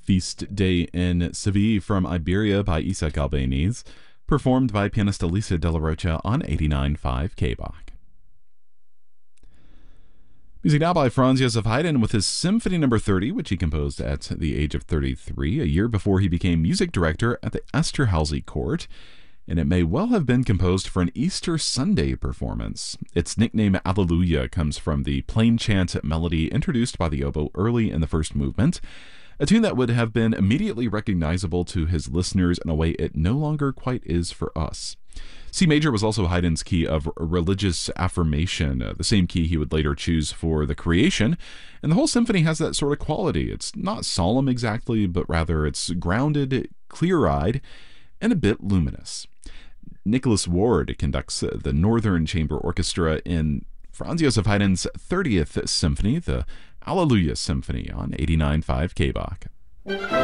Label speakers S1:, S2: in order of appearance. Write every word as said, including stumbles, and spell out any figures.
S1: Feast Day in Seville from Iberia by Isaac Albéniz, performed by pianist Alicia De La Rocha on eighty-nine point five K B A C. Music now by Franz Joseph Haydn with his Symphony Number thirty, which he composed at the age of thirty-three, a year before he became music director at the Esterházy Court, and it may well have been composed for an Easter Sunday performance. Its nickname Alleluia comes from the plain chant melody introduced by the oboe early in the first movement, a tune that would have been immediately recognizable to his listeners in a way it no longer quite is for us. C major was also Haydn's key of religious affirmation, uh, the same key he would later choose for the Creation, and the whole symphony has that sort of quality. It's not solemn exactly, but rather it's grounded, clear-eyed, and a bit luminous. Nicholas Ward conducts the Northern Chamber Orchestra in Franz Joseph Haydn's thirtieth Symphony, the Alleluia Symphony, on eighty-nine point five K B A C.